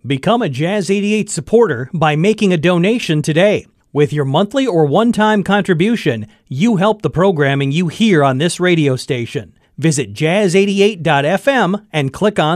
Become a Jazz 88 supporter by making a donation today. With your monthly or one-time contribution, you help the programming you hear on this radio station. Visit jazz88.fm and click on